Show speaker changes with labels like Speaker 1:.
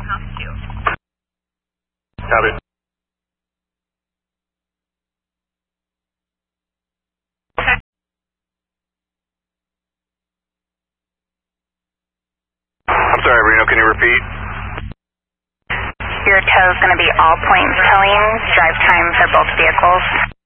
Speaker 1: house too.
Speaker 2: Copy. I'm sorry, Reno, can you repeat?
Speaker 1: Your tow is going to be all point towing, drive time for both vehicles.